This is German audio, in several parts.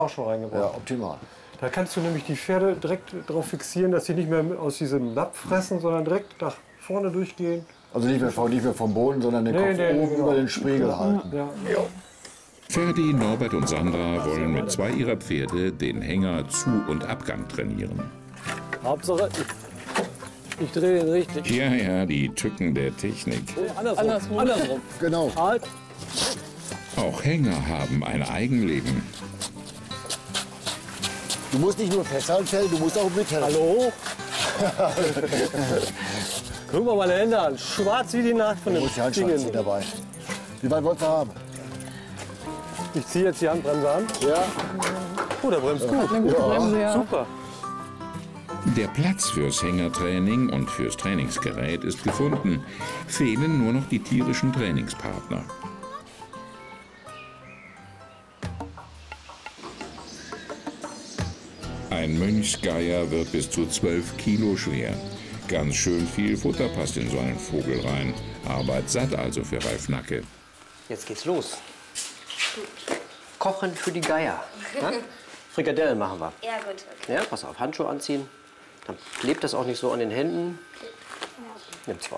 auch schon reingebracht. Ja, optimal. Da kannst du nämlich die Pferde direkt darauf fixieren, dass sie nicht mehr aus diesem Lapp fressen, sondern direkt nach vorne durchgehen. Also nicht mehr vom Boden, sondern den Kopf oben über den Spiegel halten. Ja. Ferdi, Norbert und Sandra wollen mit 2 ihrer Pferde den Hänger Zu- und Abgang trainieren. Hauptsache, ich drehe den richtig. Ja, die Tücken der Technik. Andersrum. Genau. Halt. Auch Hänger haben ein Eigenleben. Du musst nicht nur festhalten, Ferdi, du musst auch mithelfen. Hallo? Guck mal meine Hände an. Schwarz wie die Nacht von Du dem musst die Handschellen ziehen dabei. Wie weit wolltest du haben? Ich ziehe jetzt die Handbremse an. Ja. Oh, der bremst gut. Eine gute Bremse, ja. Super. Der Platz fürs Hängertraining und fürs Trainingsgerät ist gefunden. Fehlen nur noch die tierischen Trainingspartner. Ein Mönchsgeier wird bis zu 12 Kilo schwer. Ganz schön viel Futter passt in so einen Vogel rein. Arbeit satt also für Ralf Nacke. Jetzt geht's los. Kochen für die Geier. Ja? Frikadellen machen wir. Ja, gut. Okay. Ja, pass auf, Handschuhe anziehen. Dann klebt das auch nicht so an den Händen. Nimm 2.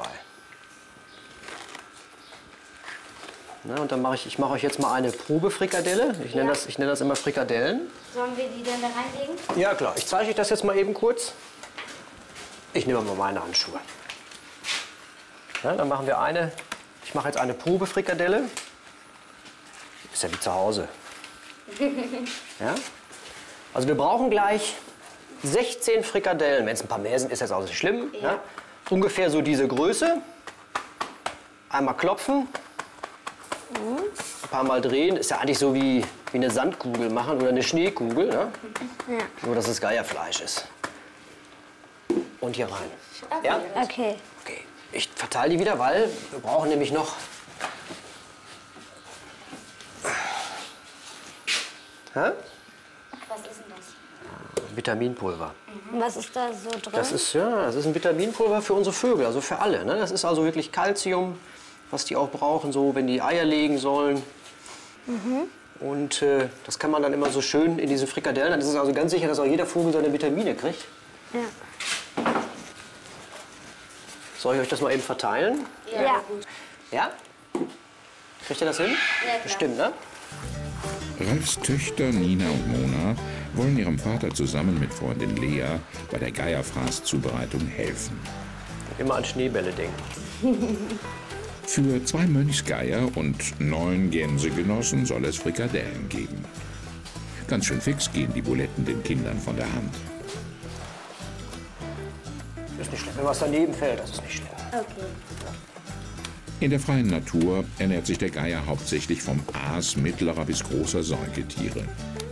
Na, und dann mache ich euch jetzt mal eine Probefrikadelle. Ich nenne das immer Frikadellen. Sollen wir die dann da reinlegen? Ja klar, ich zeige euch das jetzt mal eben kurz. Ich nehme mal meine Handschuhe. Ja, dann machen wir ich mache jetzt eine Probefrikadelle. Ist ja wie zu Hause. Ja? Also wir brauchen gleich 16 Frikadellen. Wenn es ein paar mehr sind, ist das auch nicht schlimm. Ja. Ja? Ungefähr so diese Größe. Einmal klopfen. Ein paar Mal drehen. Ist ja eigentlich so wie eine Sandkugel machen oder eine Schneekugel. Ne? Ja. Nur, dass es Geierfleisch ist. Und hier rein. Okay. Ja? Okay. Okay. Ich verteile die wieder, weil wir brauchen nämlich noch... Hä? Was ist denn das? Vitaminpulver. Was ist da so drin? Das ist ein Vitaminpulver für unsere Vögel, also für alle. Ne? Das ist also wirklich Calcium, was die auch brauchen, so wenn die Eier legen sollen. Und das kann man dann immer so schön in diese Frikadellen. Dann ist es also ganz sicher, dass auch jeder Vogel seine Vitamine kriegt. Ja. Soll ich euch das mal eben verteilen? Ja. Ja? Kriegt ihr das hin? Ja, klar. Bestimmt, ne? Ralfs Töchter Nina und Mona wollen ihrem Vater zusammen mit Freundin Lea bei der Geierfraßzubereitung helfen. Immer an Schneebälle denken. Für 2 Mönchsgeier und 9 Gänsegenossen soll es Frikadellen geben. Ganz schön fix gehen die Buletten den Kindern von der Hand. Ist nicht schlimm. Wenn was daneben fällt, das ist nicht schlimm. Okay. In der freien Natur ernährt sich der Geier hauptsächlich vom Aas mittlerer bis großer Säugetiere.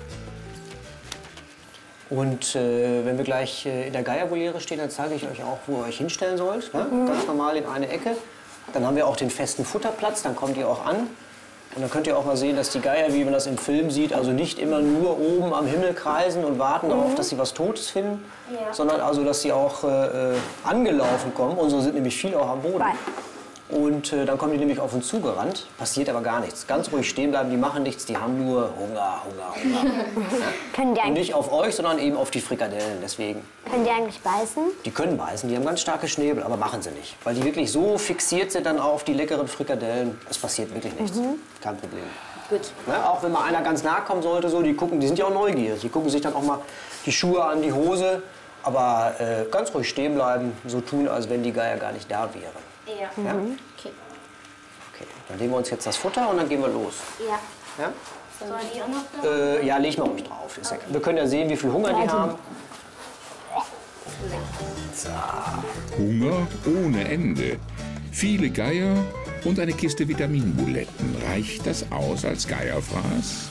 Und wenn wir gleich in der Geiervoliere stehen, dann zeige ich euch auch, wo ihr euch hinstellen sollt. Ne? Ganz normal in eine Ecke. Dann haben wir auch den festen Futterplatz, dann kommt ihr auch an. Und dann könnt ihr auch mal sehen, dass die Geier, wie man das im Film sieht, also nicht immer nur oben am Himmel kreisen und warten darauf, dass sie was Totes finden, sondern also, dass sie auch angelaufen kommen. Unsere sind nämlich viel auch am Boden. Und dann kommen die nämlich auf uns zugerannt, passiert aber gar nichts. Ganz ruhig stehen bleiben, die machen nichts, die haben nur Hunger, Hunger, Hunger. Können die Und eigentlich, nicht auf euch, sondern eben auf die Frikadellen, deswegen. können die eigentlich beißen? Die können beißen, die haben ganz starke Schnäbel, aber machen sie nicht. Weil die wirklich so fixiert sind dann auf die leckeren Frikadellen, es passiert wirklich nichts. Kein Problem. Gut. Ne, auch wenn mal einer ganz nah kommen sollte, so, die sind ja auch neugierig. Die gucken sich dann auch mal die Schuhe an, die Hose. Aber ganz ruhig stehen bleiben, so tun, als wenn die Geier gar nicht da wären. Ja. Ja? Okay. Okay, dann nehmen wir uns jetzt das Futter und dann gehen wir los. Ja. Ja, Sollen die auch noch da? ja leg mal ruhig drauf. Ist ja, wir können ja sehen, wie viel Hunger die haben. Hunger ohne Ende. Viele Geier und eine Kiste Vitaminbuletten. Reicht das aus als Geierfraß?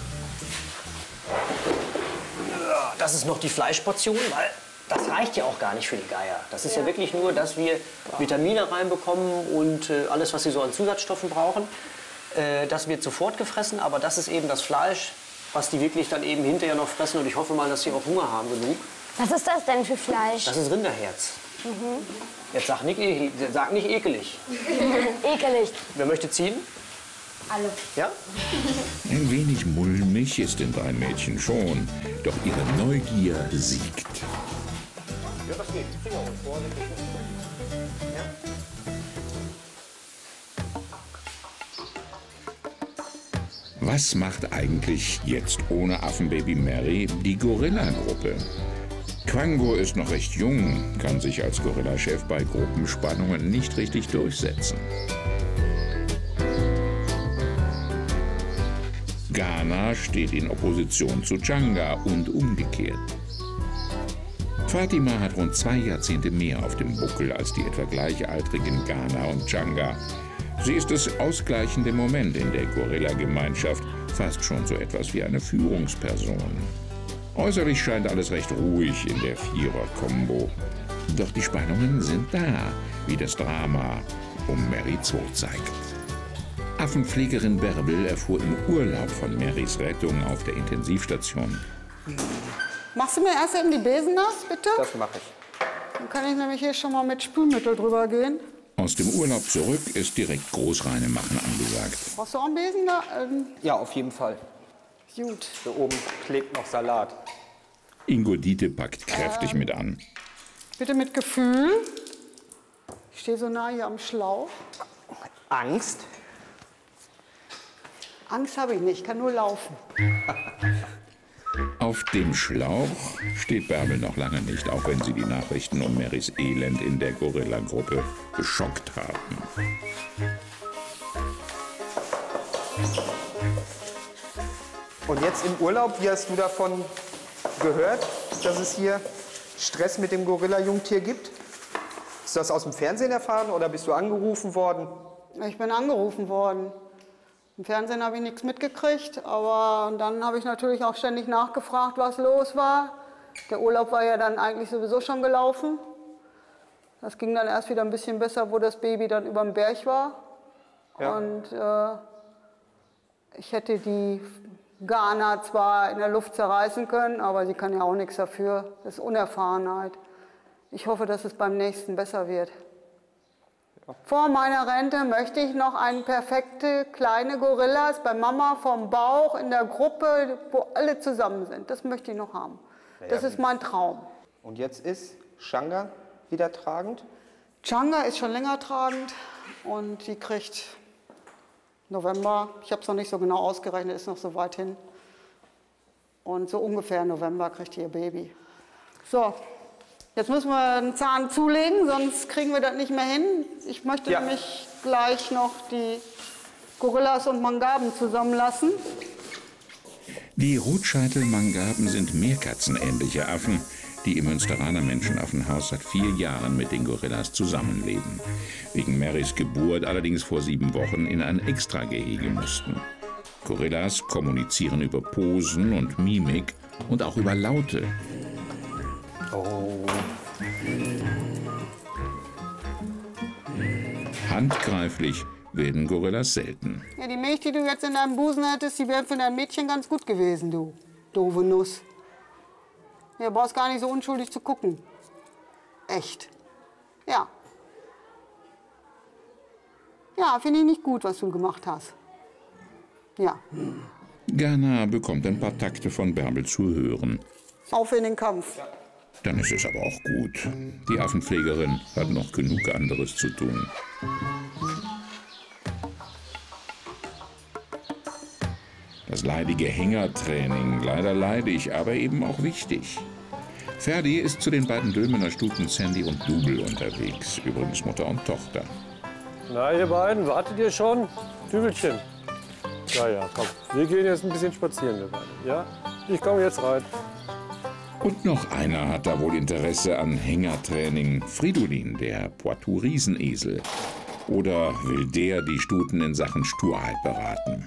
Das ist noch die Fleischportion, weil das reicht ja auch gar nicht für die Geier. Das ist ja wirklich nur, dass wir Vitamine reinbekommen und alles, was sie so an Zusatzstoffen brauchen. Das wird sofort gefressen, aber das ist eben das Fleisch, was die wirklich dann eben hinterher noch fressen. Und ich hoffe mal, dass sie auch Hunger haben genug. Was ist das denn für Fleisch? Das ist Rinderherz. Jetzt sag nicht ekelig. Ekelig. Wer möchte ziehen? Alle. Ja? Ein wenig mulmig Stimmig ist den drei Mädchen schon, doch ihre Neugier siegt. Ja, das geht. Finger hoch, vorsichtig. Ja. Was macht eigentlich jetzt ohne Affenbaby Mary die Gorilla-Gruppe? Quango ist noch recht jung, kann sich als Gorilla-Chef bei Gruppenspannungen nicht richtig durchsetzen. Ghana steht in Opposition zu Changa und umgekehrt. Fatima hat rund 2 Jahrzehnte mehr auf dem Buckel als die etwa gleichaltrigen Ghana und Changa. Sie ist das ausgleichende Moment in der Gorilla-Gemeinschaft, fast schon so etwas wie eine Führungsperson. Äußerlich scheint alles recht ruhig in der Vierer-Kombo. Doch die Spannungen sind da, wie das Drama um Mary 2 zeigt. Affenpflegerin Bärbel erfuhr im Urlaub von Marys Rettung auf der Intensivstation. Machst du mir erst eben die Besen nass, bitte? Das mache ich. Dann kann ich nämlich hier schon mal mit Spülmittel drüber gehen. Aus dem Urlaub zurück ist direkt Großreine machen angesagt. Brauchst du auch einen Besen da? Ja, auf jeden Fall. Gut. Hier oben klebt noch Salat. Ingo Diete packt kräftig mit an. Bitte mit Gefühl. Ich stehe so nah hier am Schlauch. Angst? Angst habe ich nicht, ich kann nur laufen. Auf dem Schlauch steht Bärbel noch lange nicht, auch wenn sie die Nachrichten um Marys Elend in der Gorilla-Gruppe geschockt haben. Und jetzt im Urlaub, wie hast du davon gehört, dass es hier Stress mit dem Gorilla-Jungtier gibt? Hast du das aus dem Fernsehen erfahren oder bist du angerufen worden? Ich bin angerufen worden. Im Fernsehen habe ich nichts mitgekriegt, aber dann habe ich natürlich auch ständig nachgefragt, was los war. Der Urlaub war ja dann eigentlich sowieso schon gelaufen. Das ging dann erst wieder ein bisschen besser, wo das Baby dann über dem Berg war. Ja. Und ich hätte die Ghana zwar in der Luft zerreißen können, aber sie kann ja auch nichts dafür. Das ist Unerfahrenheit. Ich hoffe, dass es beim nächsten besser wird. Vor meiner Rente möchte ich noch eine perfekte kleine Gorillas bei Mama vom Bauch in der Gruppe, wo alle zusammen sind. Das möchte ich noch haben. Das ist mein Traum. Und jetzt ist Changa wieder tragend? Changa ist schon länger tragend und die kriegt November. Ich habe es noch nicht so genau ausgerechnet, ist noch so weit hin. Und so ungefähr November kriegt ihr Baby. So. Jetzt müssen wir einen Zahn zulegen, sonst kriegen wir das nicht mehr hin. Ich möchte nämlich gleich noch die Gorillas und Mangaben zusammenlassen. Die Rotscheitel-Mangaben sind meerkatzenähnliche Affen, die im Münsteraner Menschenaffenhaus seit 4 Jahren mit den Gorillas zusammenleben. Wegen Marys Geburt allerdings vor 7 Wochen in ein Extragehege mussten. Gorillas kommunizieren über Posen und Mimik und auch über Laute. Handgreiflich werden Gorillas selten. Ja, die Milch, die du jetzt in deinem Busen hättest, die wäre für dein Mädchen ganz gut gewesen, du doofe Nuss. Ja, du brauchst gar nicht so unschuldig zu gucken. Echt. Ja. Ja, finde ich nicht gut, was du gemacht hast. Ja. Ghana bekommt ein paar Takte von Bärbel zu hören. Auf in den Kampf. Dann ist es aber auch gut. Die Affenpflegerin hat noch genug anderes zu tun. Das leidige Hängertraining, leider leidig, aber eben auch wichtig. Ferdi ist zu den beiden Dülmener Stuten Sandy und Double unterwegs, übrigens Mutter und Tochter. Na, ihr beiden, wartet ihr schon? Dübelchen. Ja, komm. Wir gehen jetzt ein bisschen spazieren, wir beide. Ja? Ich komme jetzt rein. Und noch einer hat da wohl Interesse an Hängertraining. Fridolin, der Poitou-Riesenesel. Oder will der die Stuten in Sachen Sturheit beraten?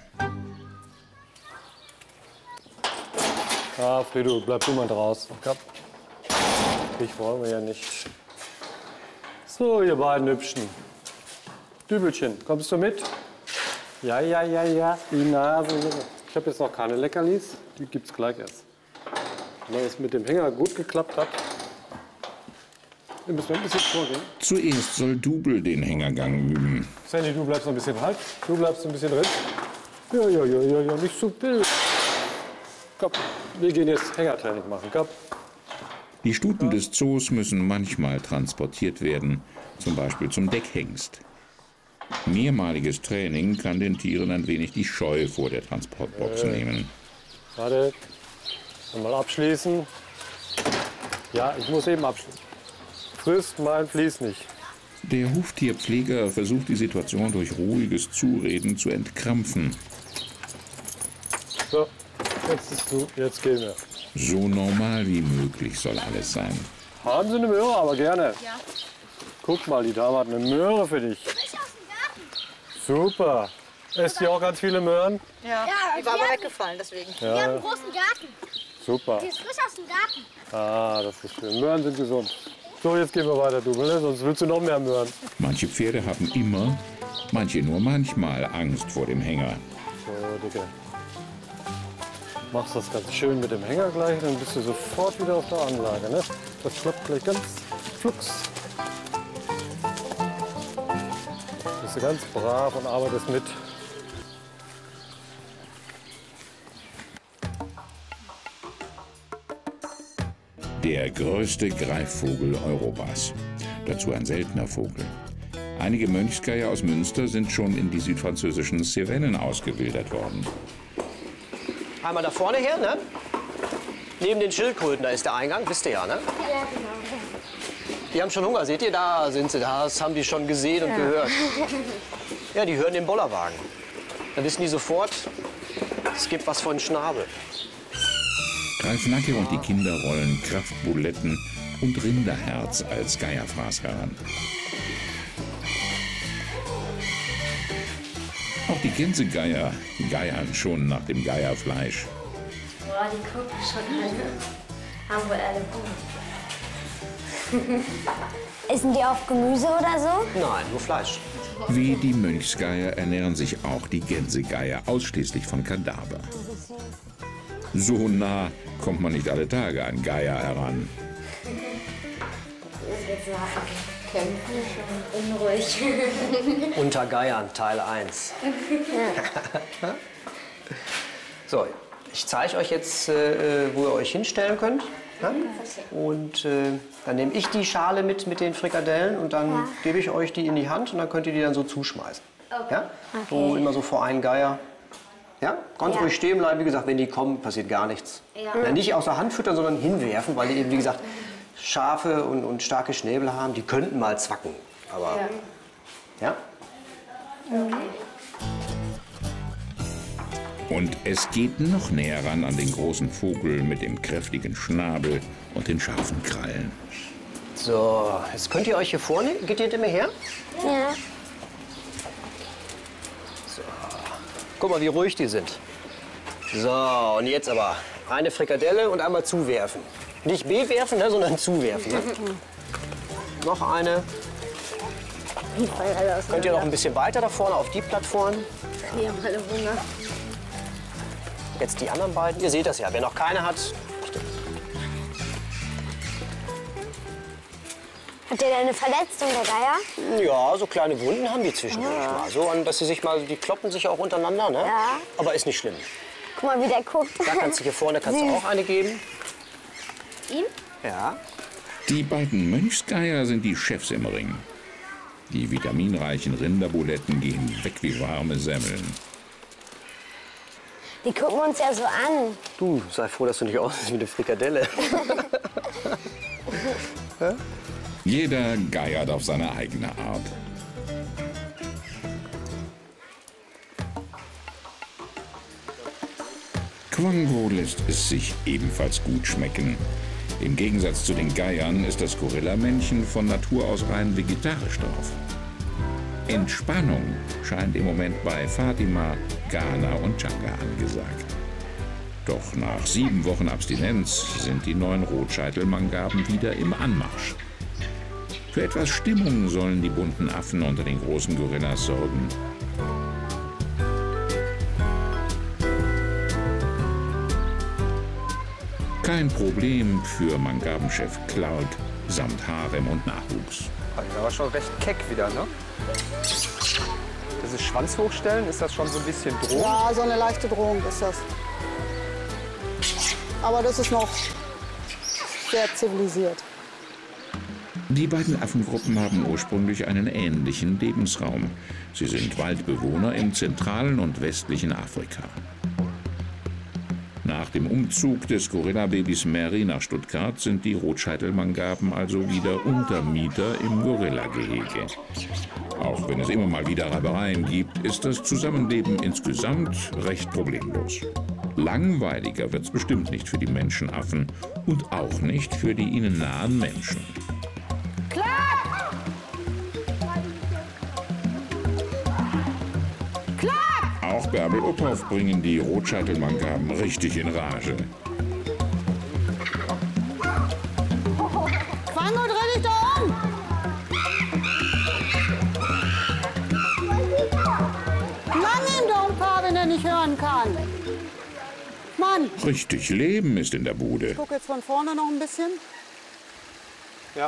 Ah, Frido, bleib du mal draußen. Komm. Dich wollen wir ja nicht. So, ihr beiden Hübschen. Dübelchen, kommst du mit? Ja. Die Nase. Ich habe jetzt noch keine Leckerlis. Die gibt's gleich erst. Wenn es mit dem Hänger gut geklappt hat, dann müssen wir ein bisschen vorgehen. Zuerst soll Double den Hängergang üben. Sandy, du bleibst noch ein bisschen halt. Du bleibst ein bisschen drin. Ja, nicht so wild. Komm, wir gehen jetzt Hängertraining machen, komm. Die Stuten des Zoos müssen manchmal transportiert werden, zum Beispiel zum Deckhengst. Mehrmaliges Training kann den Tieren ein wenig die Scheu vor der Transportbox nehmen. Warte, mal abschließen. Ja, ich muss eben abschließen. Frisst mein Vlies nicht. Der Huftierpfleger versucht die Situation durch ruhiges Zureden zu entkrampfen. So, jetzt gehen wir. So normal wie möglich soll alles sein. Haben Sie eine Möhre? Aber gerne. Ja. Guck mal, die Dame hat eine Möhre für dich. Frisch aus dem Garten. Super. Esst ihr auch ganz viele Möhren? Ja, die war aber weggefallen, deswegen. Wir haben einen großen Garten. Super. Die ist frisch aus dem Garten. Ah, das ist schön. Möhren sind gesund. So, jetzt gehen wir weiter, Double, ne? Sonst willst du noch mehr Möhren. Manche Pferde haben immer, manche nur manchmal Angst vor dem Hänger. So, Dicke. Machst das ganz schön mit dem Hänger gleich, dann bist du sofort wieder auf der Anlage. Ne? Das klappt gleich ganz flugs. Bist du ganz brav und arbeitest mit. Der größte Greifvogel Europas. Dazu ein seltener Vogel. Einige Mönchsgeier aus Münster sind schon in die südfranzösischen Cevennen ausgewildert worden. Einmal da vorne her, ne? Neben den Schildkröten, da ist der Eingang, wisst ihr ja, ne? Ja, genau. Die haben schon Hunger, seht ihr? Da sind sie, das haben die schon gesehen und gehört. Ja, die hören den Bollerwagen. Da wissen die sofort, es gibt was von Schnabel. Ralf Nacke und die Kinder rollen Kraftbuletten und Rinderherz als Geierfraß heran. Auch die Gänsegeier geiern schon nach dem Geierfleisch. Boah, die gucken schon alle. Haben wohl alle Hunger. Essen die auch Gemüse oder so? Nein, nur Fleisch. Wie die Mönchsgeier ernähren sich auch die Gänsegeier ausschließlich von Kadaver. So nah kommt man nicht alle Tage an Geier heran. Jetzt kämpfen schon unruhig. Unter Geiern, Teil 1. So, ich zeige euch jetzt, wo ihr euch hinstellen könnt. Ja? Und dann nehme ich die Schale mit den Frikadellen und dann gebe ich euch die in die Hand und dann könnt ihr die dann so zuschmeißen. Ja? So immer so vor einen Geier. Ja? Ganz ruhig stehen bleiben. Wie gesagt, wenn die kommen, passiert gar nichts. Ja, nicht aus der Hand füttern, sondern hinwerfen, weil die eben, wie gesagt, scharfe und starke Schnäbel haben. Die könnten mal zwacken. Aber, ja? Und es geht noch näher ran an den großen Vogel mit dem kräftigen Schnabel und den scharfen Krallen. So, jetzt könnt ihr euch hier vorne, geht ihr hinter mir her? Ja. Guck mal, wie ruhig die sind. So, und jetzt aber eine Frikadelle und einmal zuwerfen. Nicht bewerfen, ne, sondern zuwerfen. Ne? Noch eine. Könnt ihr noch ein bisschen weiter da vorne auf die Plattform? Die haben alle Hunger. Jetzt die anderen beiden. Ihr seht das ja, wer noch keine hat. Habt ihr da eine Verletzung, der Geier? Ja, so kleine Wunden haben die zwischendurch mal. So, dass sie sich mal, die kloppen sich auch untereinander, ne? Ja. Aber ist nicht schlimm. Guck mal, wie der guckt. Da kannst du hier vorne du auch eine geben. Ihm? Ja. Die beiden Mönchsgeier sind die Chefs im Ring. Die vitaminreichen Rinderbuletten gehen weg wie warme Semmeln. Die gucken uns ja so an. Du, sei froh, dass du nicht aussiehst wie eine Frikadelle. Jeder geiert auf seine eigene Art. Quango lässt es sich ebenfalls gut schmecken. Im Gegensatz zu den Geiern ist das Gorillamännchen von Natur aus rein vegetarisch drauf. Entspannung scheint im Moment bei Fatima, Ghana und Changa angesagt. Doch nach 7 Wochen Abstinenz sind die neuen Rotscheitel-Mangaben wieder im Anmarsch. Für etwas Stimmung sollen die bunten Affen unter den großen Gorillas sorgen. Kein Problem für Mangabenchef Clark samt Harem und Nachwuchs. Aber schon recht keck wieder, ne? Das ist Schwanz hochstellen, ist das schon so ein bisschen Drohung? Ja, so eine leichte Drohung ist das. Aber das ist noch sehr zivilisiert. Die beiden Affengruppen haben ursprünglich einen ähnlichen Lebensraum. Sie sind Waldbewohner im zentralen und westlichen Afrika. Nach dem Umzug des Gorilla-Babys Mary nach Stuttgart sind die Rotscheitel-Mangaben also wieder Untermieter im Gorilla-Gehege. Auch wenn es immer mal wieder Reibereien gibt, ist das Zusammenleben insgesamt recht problemlos. Langweiliger wird's bestimmt nicht für die Menschenaffen und auch nicht für die ihnen nahen Menschen. Auch Bärbel Uphoff bringen die Rotscheitel-Mangaben richtig in Rage. Quango, dreh dich da um! Lang ihm doch ein paar, wenn er nicht hören kann. Mann! Richtig Leben ist in der Bude. Ich gucke jetzt von vorne noch ein bisschen. Ja.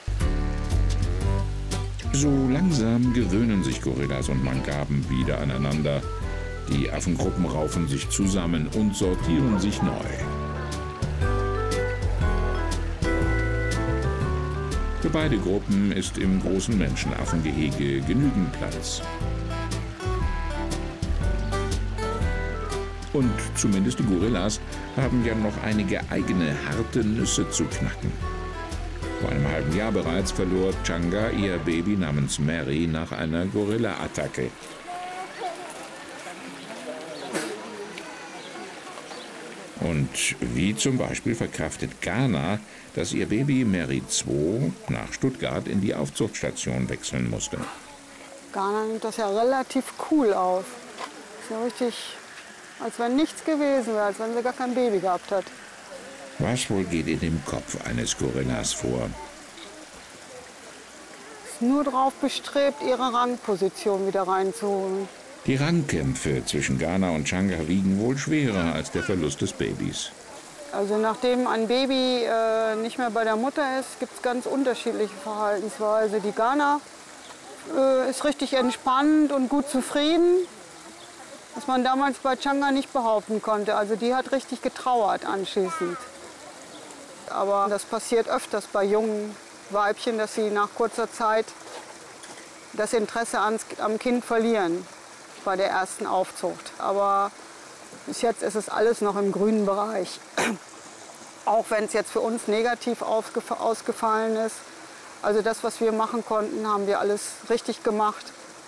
So langsam gewöhnen sich Gorillas und Mangaben wieder aneinander. Die Affengruppen raufen sich zusammen und sortieren sich neu. Für beide Gruppen ist im großen Menschenaffengehege genügend Platz. Und zumindest die Gorillas haben ja noch einige eigene harte Nüsse zu knacken. Vor einem halben Jahr bereits verlor Changa ihr Baby namens Mary nach einer Gorilla-Attacke. Und wie zum Beispiel verkraftet Ghana, dass ihr Baby Mary 2 nach Stuttgart in die Aufzuchtstation wechseln musste. Ghana nimmt das ja relativ cool auf. So richtig, als wenn nichts gewesen wäre, als wenn sie gar kein Baby gehabt hat. Was wohl geht in dem Kopf eines Gorillas vor? Ist nur darauf bestrebt, ihre Rangposition wieder reinzuholen. Die Rangkämpfe zwischen Ghana und Changa wiegen wohl schwerer als der Verlust des Babys. Also nachdem ein Baby nicht mehr bei der Mutter ist, gibt es ganz unterschiedliche Verhaltensweisen. Die Ghana ist richtig entspannt und gut zufrieden, was man damals bei Changa nicht behaupten konnte. Also die hat richtig getrauert anschließend. Aber das passiert öfters bei jungen Weibchen, dass sie nach kurzer Zeit das Interesse am Kind verlieren bei der ersten Aufzucht. Aber bis jetzt ist es alles noch im grünen Bereich. Auch wenn es jetzt für uns negativ ausgefallen ist. Also das, was wir machen konnten, haben wir alles richtig gemacht.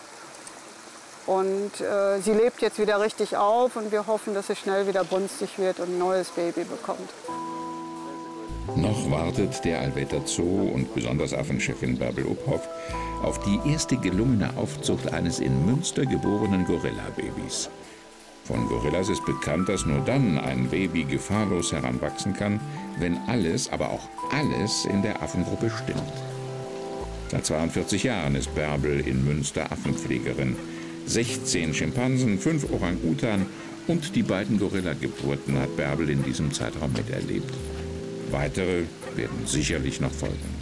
Und sie lebt jetzt wieder richtig auf und wir hoffen, dass sie schnell wieder brunstig wird und ein neues Baby bekommt. Noch wartet der Allwetter Zoo und besonders Affenchefin Bärbel Uphoff auf die erste gelungene Aufzucht eines in Münster geborenen Gorilla-Babys. Von Gorillas ist bekannt, dass nur dann ein Baby gefahrlos heranwachsen kann, wenn alles, aber auch alles in der Affengruppe stimmt. Seit 42 Jahren ist Bärbel in Münster Affenpflegerin. 16 Schimpansen, 5 Orang-Utan und die beiden Gorilla-Geburten hat Bärbel in diesem Zeitraum miterlebt. Weitere werden sicherlich noch folgen.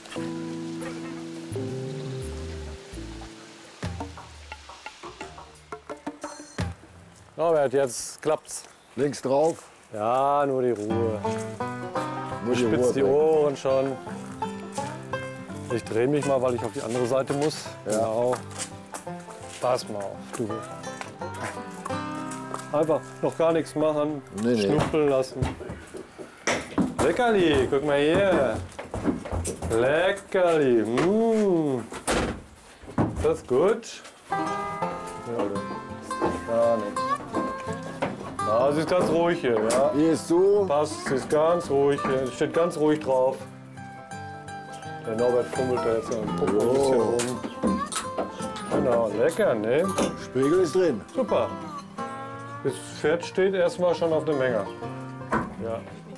Norbert, jetzt klappt's. Links drauf. Ja, nur die Ruhe. Nur Ich spitze die Ohren schon. Ich drehe mich mal, weil ich auf die andere Seite muss. Ja. Genau. Pass mal auf, du. Einfach noch gar nichts machen, Nee. schnuppeln lassen. Leckerli, guck mal hier. Leckerli. Das ist gut. Ja, gar nichts. Ja, sie ist ganz ruhig hier, ja. Hier ist so. Passt, sie ist ganz ruhig hier. Sie steht ganz ruhig drauf. Der Norbert fummelt da jetzt am Popo ein bisschen rum. Genau, lecker, ne? Spiegel ist drin. Super. Das Pferd steht erstmal schon auf der Menge. Ja.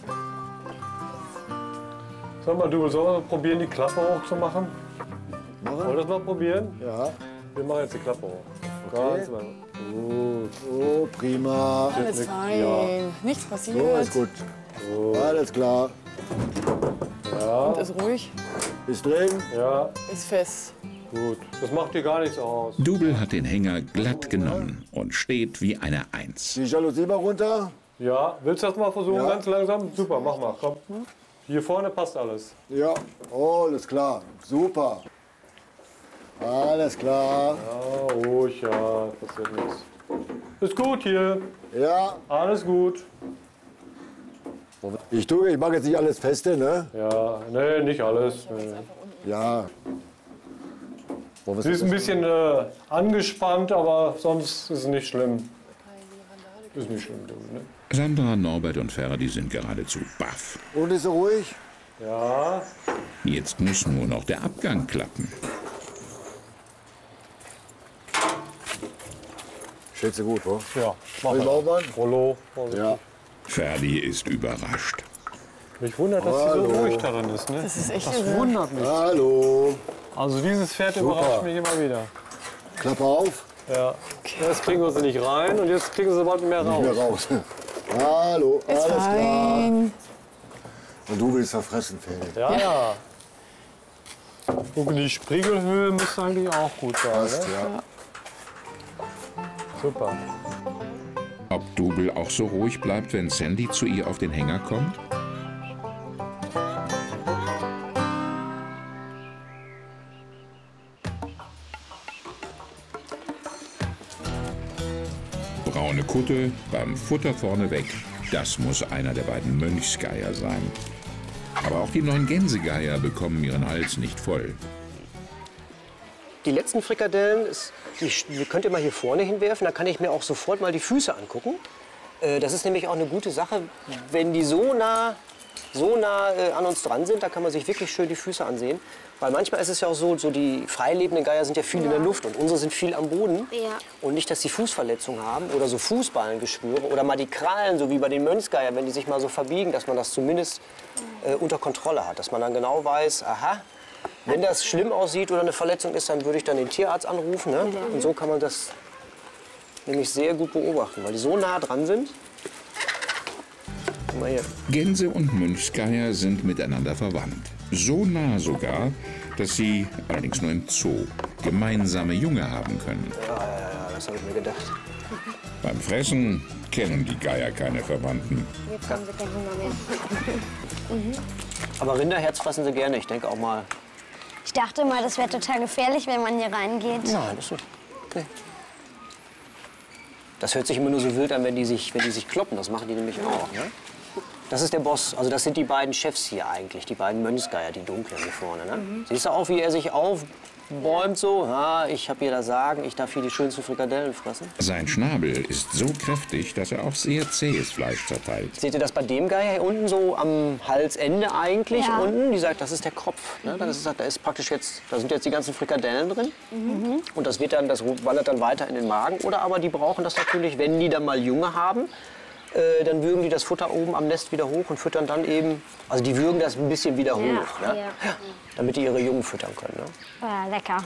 Sag mal, du, sollen wir probieren, die Klappe hochzumachen? Wollen wir das mal probieren? Ja. Wir machen jetzt die Klappe hoch. Ganz lang. Gut. Oh, prima. Alles fein, Ja. nichts So passiert. ist gut. Alles klar. Und ist ruhig, Ist drin. Ja, ist fest. gut. Das macht dir gar nichts aus. Dubel hat den Hänger glatt genommen und steht wie eine Eins. Die Jalousie mal runter. Ja, willst du das mal versuchen, Ja. ganz langsam? Super, mach mal, komm. Hier vorne passt alles. Ja, alles klar. Super. Alles klar. Ja, ruhig, ja, passiert nichts. Ist gut hier, Ja, alles gut. ich mache jetzt nicht alles feste, ne? Ja, nee, nicht alles. Nee. Ja. Sie ist ein bisschen angespannt, aber sonst ist es nicht schlimm. Ist nicht schlimm, ne? Sandra, Norbert und Ferdi sind geradezu baff. Und ist so ruhig? Ja, Jetzt muss nur noch der Abgang klappen. Steht so gut, oder? ja, mach Soll ich mal. auch machen? Rollo. Ja. Ferdi ist überrascht. Mich wundert, dass sie so Hallo. ruhig darin ist. Ne? Das ist echt Das irre. wundert mich. Hallo. Also dieses Pferd Super. überrascht mich immer wieder. Klappe auf. Ja. Jetzt kriegen wir sie nicht rein und jetzt kriegen sie bald mehr Nicht raus. mehr raus. Hallo. Ist Alles klar. fein. Und du willst verfressen, Ferdi. Ja, ja. Gucken, die Spiegelhöhe müsste eigentlich auch gut sein. Passt, Ne? ja. Super. Ob Dougal auch so ruhig bleibt, wenn Sandy zu ihr auf den Hänger kommt? Braune Kutte, beim Futter vorneweg. Das muss einer der beiden Mönchsgeier sein. Aber auch die 9 Gänsegeier bekommen ihren Hals nicht voll. Die letzten Frikadellen, die könnt ihr mal hier vorne hinwerfen, da kann ich mir auch sofort mal die Füße angucken. Das ist nämlich auch eine gute Sache, wenn die so nah an uns dran sind, da kann man sich wirklich schön die Füße ansehen. Weil manchmal ist es ja auch so die freilebenden Geier sind ja viel in der Luft und unsere sind viel am Boden. Ja. Und nicht, dass die Fußverletzungen haben oder so Fußballengeschwüre oder mal die Krallen, so wie bei den Mönchsgeiern, wenn die sich mal so verbiegen, dass man das zumindest unter Kontrolle hat. Dass man dann genau weiß, aha, wenn das schlimm aussieht oder eine Verletzung ist, dann würde ich dann den Tierarzt anrufen. Ne? Und so kann man das nämlich sehr gut beobachten, weil die so nah dran sind. Guck mal hier. Gänse und Mönchsgeier sind miteinander verwandt. So nah sogar, dass sie, allerdings nur im Zoo, gemeinsame Junge haben können. Ja, das habe ich mir gedacht. Beim Fressen kennen die Geier keine Verwandten. Jetzt haben sie keinen Hunger mehr. Aber Rinderherz fressen sie gerne. Ich denke auch mal, Ich dachte mal, das wäre total gefährlich, wenn man hier reingeht. nein, das ist okay. Das hört sich immer nur so wild an, wenn die sich kloppen. Das machen die nämlich auch. Ne? Das ist der Boss. Also das sind die beiden Chefs hier eigentlich, die beiden Mönchsgeier, die dunklen hier vorne. Ne? Siehst du auch, wie er sich aufbäumt so? Ja, ich habe hier das Sagen, ich darf hier die schönsten Frikadellen fressen. Sein Schnabel ist so kräftig, dass er auch sehr zähes Fleisch zerteilt. Seht ihr das bei dem Geier hier unten so am Halsende eigentlich Ja. unten? Die sagt, das ist der Kopf. Ne? Da ist praktisch jetzt, da sind jetzt die ganzen Frikadellen drin. Und das wandert dann weiter in den Magen. Oder aber die brauchen das natürlich, wenn die dann mal Junge haben, dann würgen die das Futter oben am Nest wieder hoch und füttern dann eben, also die würgen das ein bisschen wieder hoch, ne? Ja. Damit die ihre Jungen füttern können. Ne? Ja, lecker.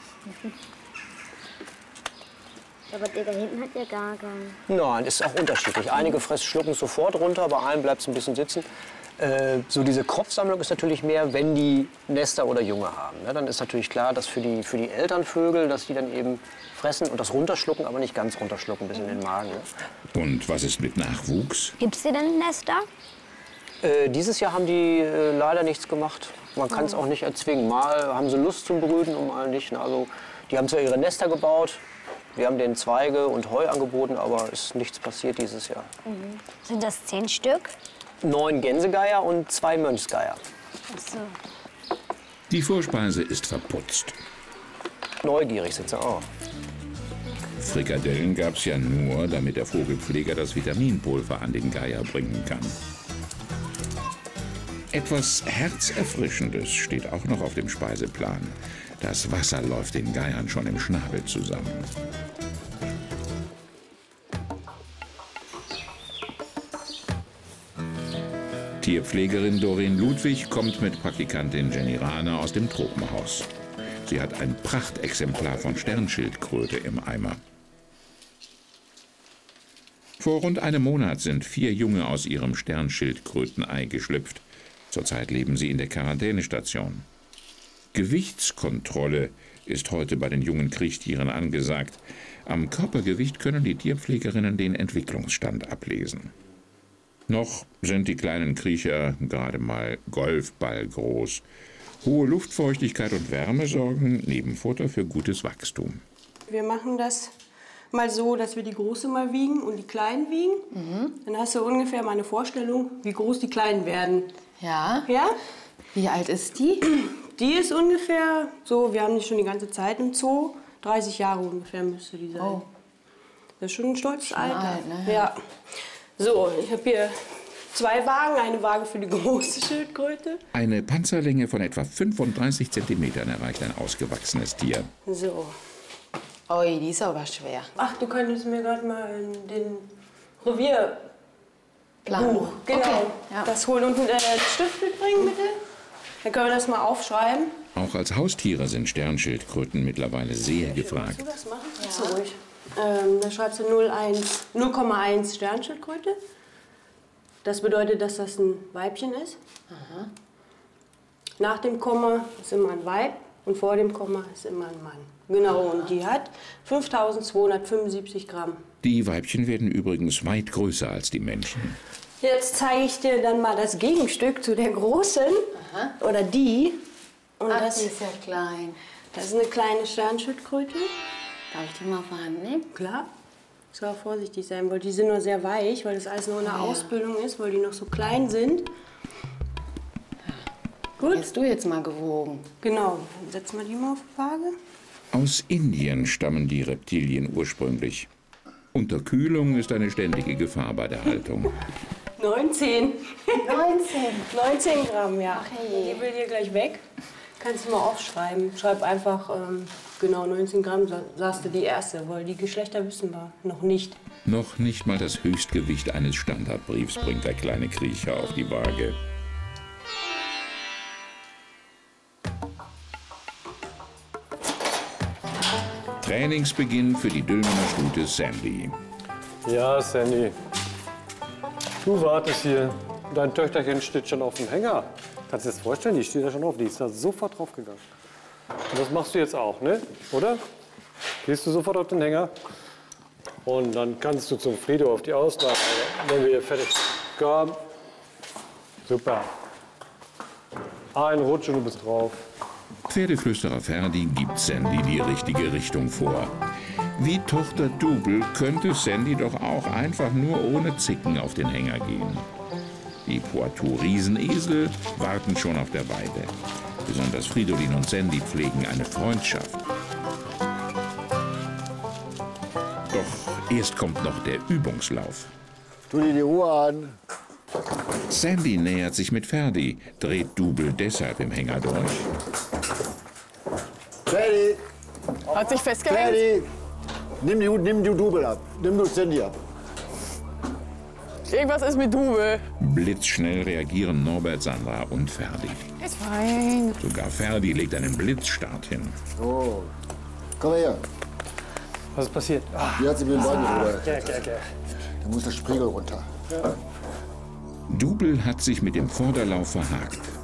Aber der da hinten hat ja gar keinen. Nein, ist auch unterschiedlich. Einige schlucken es sofort runter, bei einem bleibt es ein bisschen sitzen. So diese Kropfsammlung ist natürlich mehr, wenn die Nester oder Junge haben. Ne? Dann ist natürlich klar, dass für die Elternvögel, dass die dann eben fressen und das runterschlucken, aber nicht ganz runterschlucken bis in den Magen. Ne? Und was ist mit Nachwuchs? Gibt's hier denn Nester? Dieses Jahr haben die leider nichts gemacht. Man kann es auch nicht erzwingen. Mal haben sie Lust zum Brüten und mal nicht. Ne? Also, die haben zwar ihre Nester gebaut, wir haben denen Zweige und Heu angeboten, aber ist nichts passiert dieses Jahr. Sind das 10 Stück? 9 Gänsegeier und 2 Mönchsgeier. Ach so. Die Vorspeise ist verputzt. Neugierig sind sie auch. Frikadellen gab's ja nur, damit der Vogelpfleger das Vitaminpulver an den Geier bringen kann. Etwas Herzerfrischendes steht auch noch auf dem Speiseplan. Das Wasser läuft den Geiern schon im Schnabel zusammen. Tierpflegerin Doreen Ludwig kommt mit Praktikantin Jenny Rahner aus dem Tropenhaus. Sie hat ein Prachtexemplar von Sternschildkröte im Eimer. Vor rund einem Monat sind 4 Junge aus ihrem Sternschildkrötenei geschlüpft. Zurzeit leben sie in der Quarantänestation. Gewichtskontrolle ist heute bei den jungen Kriechtieren angesagt. Am Körpergewicht können die Tierpflegerinnen den Entwicklungsstand ablesen. Noch sind die kleinen Kriecher gerade mal golfballgroß. Hohe Luftfeuchtigkeit und Wärme sorgen neben Futter für gutes Wachstum. Wir machen das mal so, dass wir die Große mal wiegen und die Kleinen wiegen. Dann hast du ungefähr mal eine Vorstellung, wie groß die Kleinen werden. Ja. Ja? Wie alt ist die? Die ist ungefähr so, wir haben die schon die ganze Zeit im Zoo, 30 Jahre ungefähr müsste die sein. Oh. Das ist schon ein stolzes Alter. alt, ne? Ja. So, ich habe hier 2 Wagen, eine Waage für die große Schildkröte. Eine Panzerlänge von etwa 35 cm erreicht ein ausgewachsenes Tier. So. Ui, die ist aber schwer. Ach, du könntest mir gerade mal den Revierbuch, Plan. genau, Okay, ja. das holen und einen Stift mitbringen, bitte. Dann können wir das mal aufschreiben. Auch als Haustiere sind Sternschildkröten mittlerweile sehr gefragt. Willst du das machen? Ja. So ruhig. Da schreibst du 0,1 Sternschildkröte. Das bedeutet, dass das ein Weibchen ist. Aha. Nach dem Komma ist immer ein Weib und vor dem Komma ist immer ein Mann. Genau, und die hat 5.275 Gramm. Die Weibchen werden übrigens weit größer als die Männchen. Jetzt zeige ich dir dann mal das Gegenstück zu der großen. Aha. Oder die. Und Ach, das, die ist ja klein. das ist eine kleine Sternschildkröte. Darf ich die mal vorhanden nehmen? Klar. Ich soll vorsichtig sein, weil die sind nur sehr weich, weil das alles nur eine Ausbildung ist, weil die noch so klein sind. Gut. Hast du jetzt mal gewogen? Genau. Dann setzen wir die mal auf die Waage. Aus Indien stammen die Reptilien ursprünglich. Unterkühlung ist eine ständige Gefahr bei der Haltung. 19. 19 Gramm, ja. Okay. Die will hier gleich weg. Kannst du mal aufschreiben. Schreib einfach genau 19 Gramm, sagst du die erste, weil die Geschlechter wissen wir noch nicht. Noch nicht mal das Höchstgewicht eines Standardbriefs bringt der kleine Kriecher auf die Waage. Trainingsbeginn für die Dülmener Stute Sandy. Ja, Sandy. Du wartest hier. Dein Töchterchen steht schon auf dem Hänger. Kannst du dir das vorstellen? Die steht da schon drauf. Die ist da sofort drauf gegangen. Und das machst du jetzt auch, ne? Oder? Gehst du sofort auf den Hänger? Und dann kannst du zum Frido auf die Auslage, wenn wir hier fertig sind. Komm. Super. Ein Rutsch und du bist drauf. Pferdeflüsterer Ferdi gibt Sandy die richtige Richtung vor. Wie Tochter Double könnte Sandy doch auch einfach nur ohne Zicken auf den Hänger gehen. Die Poitou-Riesenesel warten schon auf der Weide. Besonders Fridolin und Sandy pflegen eine Freundschaft. Doch erst kommt noch der Übungslauf. Tu dir die Ruhe an. Sandy nähert sich mit Ferdi, dreht Double deshalb im Hänger durch. Ferdi, Hat sich festgehängt? Ferdi. Nimm die Double ab. Nimm du Sandy ab. Irgendwas ist mit Double. Blitzschnell reagieren Norbert, Sandra und Ferdi. Ist fein. Sogar Ferdi legt einen Blitzstart hin. So. Komm mal her. Was ist passiert? Hier hat sie mir den Bein gerührt. Okay. Da muss der Spiegel runter. Double hat sich mit dem Vorderlauf verhakt.